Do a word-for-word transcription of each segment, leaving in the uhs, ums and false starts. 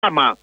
άμα.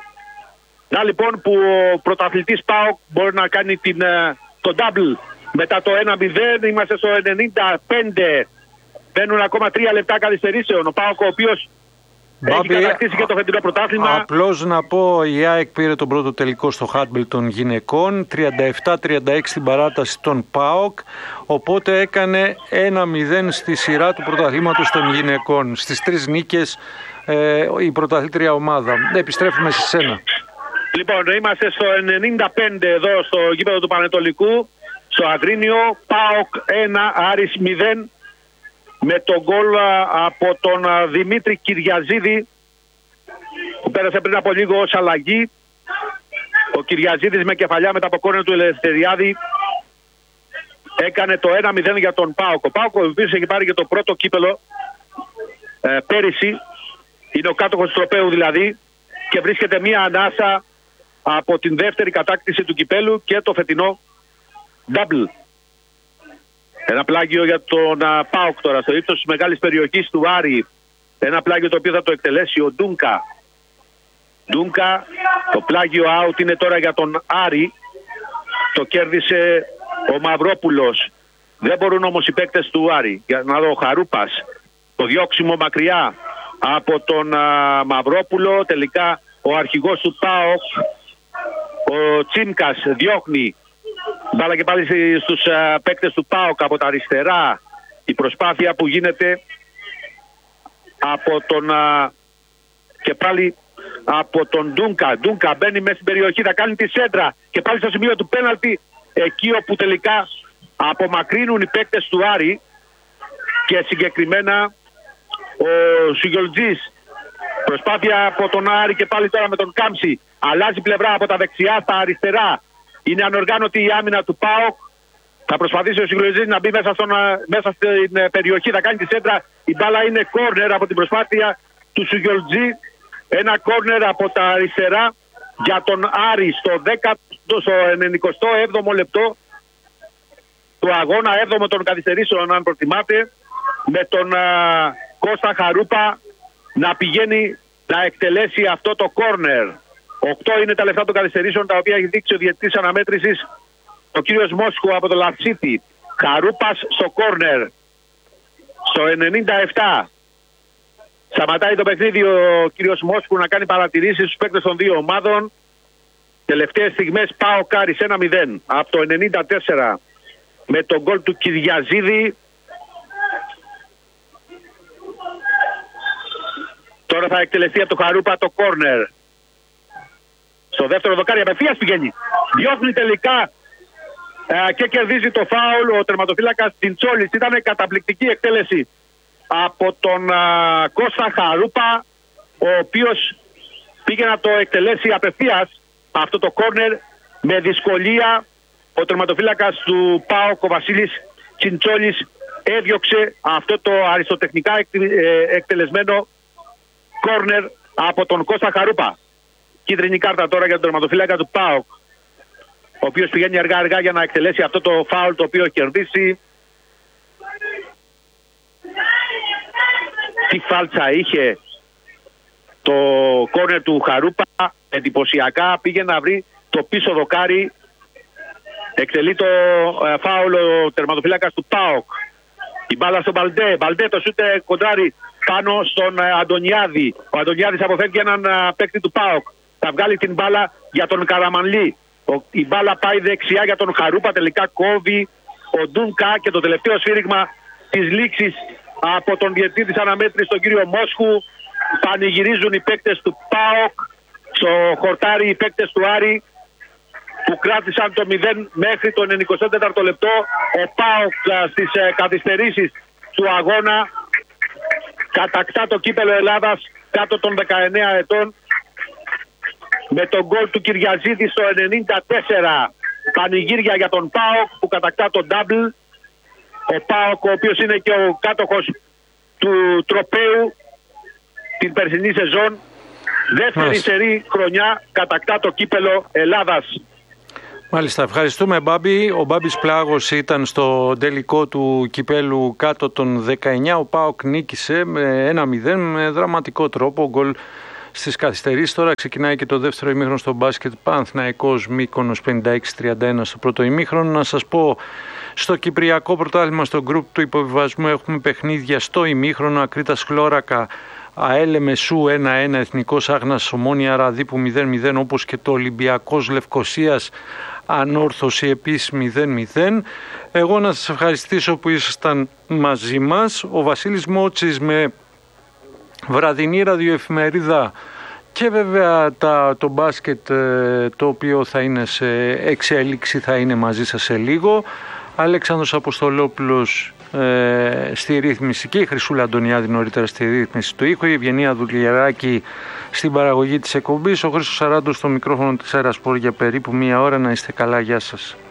Να λοιπόν που ο πρωταθλητής ΠΑΟΚ μπορεί να κάνει την, το double μετά το ένα μηδέν. Είμαστε στο ενενήντα πέντε. Μπαίνουν ακόμα τρία λεπτά καθυστερήσεων. Ο ΠΑΟΚ, ο οποίος έχει κατακτήσει και το φετινό πρωτάθλημα. Απλώς να πω, η ΑΕΚ πήρε τον πρώτο τελικό στο χάντμπιλ των γυναικών, τριάντα επτά τριάντα έξι στην παράταση των ΠΑΟΚ, οπότε έκανε ένα μηδέν στη σειρά του πρωταθλήματος των γυναικών. Στις τρεις νίκες ε, η πρωταθλήτρια ομάδα. Επιστρέφουμε σε σένα. Λοιπόν, είμαστε στο ενενήντα πέντε εδώ στο γήπεδο του Πανετολικού, στο Αγρίνιο. ΠΑΟΚ ένα, Άρης μηδέν. Με τον γκολ από τον Δημήτρη Κυριαζίδη, που πέρασε πριν από λίγο ως αλλαγή. Ο Κυριαζίδης με κεφαλιά μετά από κόρνερ του Ελευθεριάδη έκανε το ένα μηδέν για τον ΠΑΟΚ. Ο ΠΑΟΚ, ο οποίος έχει πάρει και το πρώτο κύπελο ε, πέρυσι, είναι ο κάτοχος του τροπαίου δηλαδή, και βρίσκεται μία ανάσα από την δεύτερη κατάκτηση του κυπέλου και το φετινό double. Ένα πλάγιο για τον ΠΑΟΚ τώρα στο ύψος της μεγάλης περιοχής του Άρη. Ένα πλάγιο το οποίο θα το εκτελέσει ο Ντούνκα. Ντούνκα, το πλάγιο out είναι τώρα για τον Άρη. Το κέρδισε ο Μαυρόπουλος. Δεν μπορούν όμως οι παίκτες του Άρη. Για να δω, ο Χαρούπας. Το διώξιμο μακριά από τον α, Μαυρόπουλο. Τελικά ο αρχηγός του ΠΑΟΚ, ο Τσίμκας, διώχνει. Μπάλα και πάλι στους uh, παίκτες του ΠΑΟΚ από τα αριστερά. Η προσπάθεια που γίνεται από τον uh, και πάλι από τον Ντούνκα. Ντούνκα μπαίνει μέσα στην περιοχή, θα κάνει τη σέντρα και πάλι στο σημείο του πέναλτι, εκεί όπου τελικά απομακρύνουν οι παίκτες του Άρη και συγκεκριμένα ο Σουγιολτζής. Προσπάθεια από τον Άρη και πάλι τώρα με τον Κάμψη. Αλλάζει πλευρά από τα δεξιά στα αριστερά. Είναι ανοργάνωτη η άμυνα του ΠΑΟΚ. Θα προσπαθήσει ο Σιγουρεζής να μπει μέσα, στον, μέσα στην περιοχή. Θα κάνει τη σέντρα. Η μπάλα είναι κόρνερ από την προσπάθεια του Σιγουρεζή. Ένα κόρνερ από τα αριστερά για τον Άρη στο, στο ενενηκοστό έβδομο λεπτό του αγώνα, έβδομο των καθυστερήσεων αν προτιμάτε, με τον α, Κώστα Χαρούπα να πηγαίνει να εκτελέσει αυτό το κόρνερ. Οκτώ είναι τα λεφτά των καθυστερήσεων, τα οποία έχει δείξει ο διαιτητής αναμέτρησης, ο κύριος Μόσχου από το Λατσίτη. Χαρούπας στο κόρνερ στο ενενήντα επτά. Σταματάει το παιχνίδι ο κύριος Μόσχου να κάνει παρατηρήσεις στους παίκτες των δύο ομάδων. Τελευταίες στιγμές ΠΑΟΚ Άρης ένα μηδέν από το ενενήντα τέσσερα με τον γκολ του Κυριαζίδη. Τώρα θα εκτελεστεί από το Χαρούπα το κόρνερ. Στο δεύτερο δοκάρι απευθείας πηγαίνει. Διώχνει τελικά ε, και κερδίζει το φάουλ ο τερματοφύλακας Τιντσόλης. Ήταν καταπληκτική εκτέλεση από τον ε, Κώστα Χαρούπα, ο οποίος πήγε να το εκτελέσει απευθείας αυτό το κόρνερ με δυσκολία. Ο τερματοφύλακας του ΠΑΟΚ, ο Βασίλης Τιντσόλης, έδιωξε αυτό το αριστοτεχνικά εκτελεσμένο κόρνερ από τον Κώστα Χαρούπα. Κίτρινη κάρτα τώρα για τον τερματοφύλακα του ΠΑΟΚ, ο οποίος πηγαίνει αργά αργά για να εκτελέσει αυτό το φάουλ το οποίο έχει κερδίσει. Τι φάλτσα είχε το κόρνερ του Χαρούπα, εντυπωσιακά. Πήγε να βρει το πίσω δοκάρι. Εκτελεί το ε, φάουλ ο τερματοφύλακας του ΠΑΟΚ. Η μπάλα στον Μπαλντέ. Μπαλντέ το σούτε κοντράρι πάνω στον ε, Αντωνιάδη. Ο Αντωνιάδης αποφεύγει έναν ε, παίκτη του ΠΑΟΚ. Θα βγάλει την μπάλα για τον Καραμανλή. Ο, η μπάλα πάει δεξιά για τον Χαρούπα. Τελικά κόβει ο Ντούνκα και το τελευταίο σφύριγμα της λήξης από τον διαιτητή της αναμέτρησης, τον κύριο Μόσχου. Πανηγυρίζουν οι παίκτες του ΠΑΟΚ. Στο χορτάρι οι παίκτες του Άρη, που κράτησαν το μηδέν μέχρι το ενενηκοστό τέταρτο λεπτό. Ο ΠΑΟΚ στις ε, καθυστερήσεις του αγώνα κατακτά το κύπελο Ελλάδας κάτω των δεκαεννέα ετών με τον γκολ του Κυριαζίδη στο ενενήντα τέσσερα. Πανηγύρια για τον ΠΑΟΚ που κατακτά το double. Ο ΠΑΟΚ, ο οποίος είναι και ο κάτοχος του τροπαίου την περσινή σεζόν, δεύτερη σερί χρονιά κατακτά το κύπελο Ελλάδας. Μάλιστα, ευχαριστούμε Μπάμπη. Ο Μπάμπης Πλάγος ήταν στο τελικό του κυπέλου κάτω των δεκαεννέα. Ο ΠΑΟΚ νίκησε με ένα μηδέν με δραματικό τρόπο. Γκολ στις καθυστερήσεις. Τώρα ξεκινάει και το δεύτερο ημίχρονο στο μπάσκετ. Παναθηναϊκός Μύκονος πενήντα έξι τριάντα ένα στο πρώτο ημίχρονο. Να σας πω, στο Κυπριακό Πρωτάθλημα, στο γκρουπ του υποβιβασμού, έχουμε παιχνίδια στο ημίχρονο. Ακρίτας Χλώρακα, ΑΕΛ Μεσού ένα ένα, Εθνικός Άγνας Ομόνια Ραδίπου μηδέν μηδέν, όπως και το Ολυμπιακός Λευκοσίας Ανόρθωση επίσης μηδέν μηδέν. Εγώ να σας ευχαριστήσω που ήσασταν μαζί μας. Ο Βασίλης Μότσης με βραδινή ραδιοεφημερίδα και βέβαια τα, το μπάσκετ, το οποίο θα είναι σε εξέλιξη, θα είναι μαζί σας σε λίγο. Αλέξανδρος Αποστολόπουλος ε, στη ρύθμιση και η Χρυσούλα Αντωνιάδη νωρίτερα στη ρύθμιση του ήχου, η Ευγενία Δουλιεράκη στην παραγωγή της εκπομπής, ο Χρήστος Σαράντος στο μικρόφωνο της Αερασπορ για περίπου μία ώρα. Να είστε καλά, γεια σας.